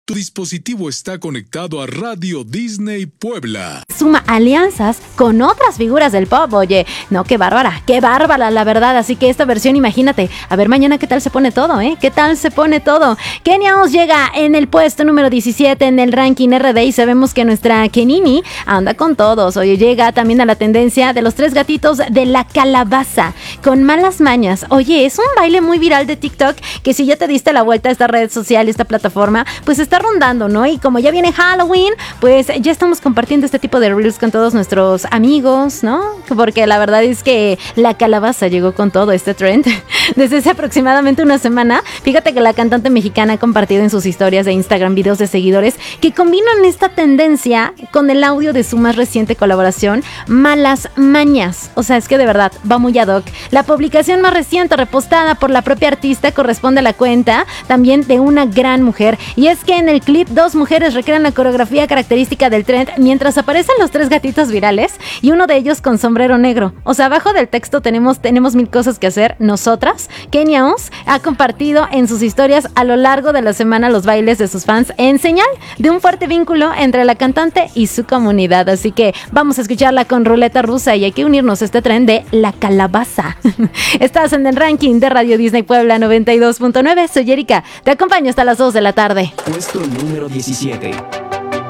Tu dispositivo está conectado a Radio Disney Puebla. Suma alianzas con otras figuras del pop. Oye, no, qué bárbara, la verdad. Así que esta versión, imagínate. A ver mañana qué tal se pone todo, ¿eh? ¿Qué tal se pone todo? Kenia Os llega en el puesto número 17 en el ranking RD y sabemos que nuestra Kenini anda con todos. Oye, llega también a la tendencia de los 3 gatitos de la calabaza con malas mañas. Oye, es un baile muy viral de TikTok que si ya te diste la vuelta a esta red social, esta plataforma, pues está rondando, ¿no? Y como ya viene Halloween, pues ya estamos compartiendo este tipo de reels con todos nuestros amigos, ¿no? Porque la verdad es que la calabaza llegó con todo este trend desde hace aproximadamente una semana. Fíjate que la cantante mexicana ha compartido en sus historias de Instagram videos de seguidores que combinan esta tendencia con el audio de su más reciente colaboración, Malas Mañas. O sea, es que de verdad va muy ad hoc. La publicación más reciente repostada por la propia artista corresponde a la cuenta también de una gran mujer, y es que en el clip 2 mujeres recrean la coreografía característica del trend mientras aparecen los 3 gatitos virales y uno de ellos con sombrero negro. O sea, abajo del texto tenemos mil cosas que hacer. Nosotras, Kenia Os ha compartido en sus historias a lo largo de la semana los bailes de sus fans en señal de un fuerte vínculo entre la cantante y su comunidad. Así que vamos a escucharla con ruleta rusa y hay que unirnos a este trend de la calabaza. Estás en el ranking de Radio Disney Puebla 92.9. Soy Erika, te acompaño hasta las 2 de la tarde. Puesto número 17.